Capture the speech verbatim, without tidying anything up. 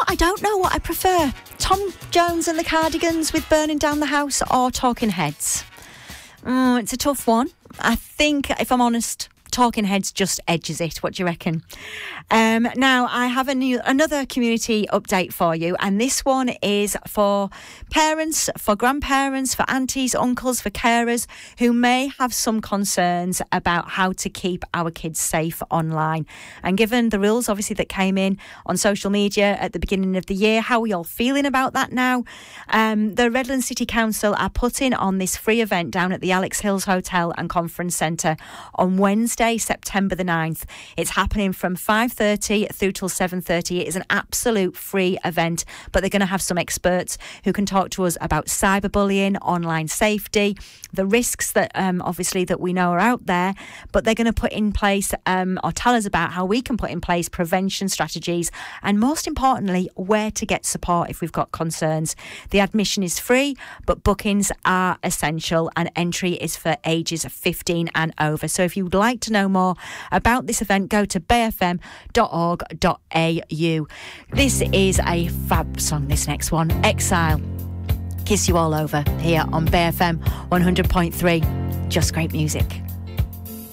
what? I don't know what I prefer. Tom Jones and the Cardigans with Burning Down the House or Talking Heads? Mm, it's a tough one. I think, if I'm honest, Talking Heads just edges it. What do you reckon? Um, now, I have a new, another community update for you, and this one is for parents, for grandparents, for aunties, uncles, for carers who may have some concerns about how to keep our kids safe online. And given the rules, obviously, that came in on social media at the beginning of the year, how are we all feeling about that now? Um, the Redlands City Council are putting on this free event down at the Alex Hills Hotel and Conference Centre on Wednesday, September the ninth. It's happening from five thirty through till seven thirty. It is an absolute free event, but they're going to have some experts who can talk to us about cyberbullying, online safety, the risks that um, obviously that we know are out there, but they're going to put in place um, or tell us about how we can put in place prevention strategies, and most importantly, where to get support if we've got concerns. The admission is free, but bookings are essential, and entry is for ages fifteen and over. So if you would like to know more about this event, go to bay f m dot org dot a u. This is a fab song, this next one, Exile. Kiss You All Over, here on Bay F M one hundred point three. Just great music.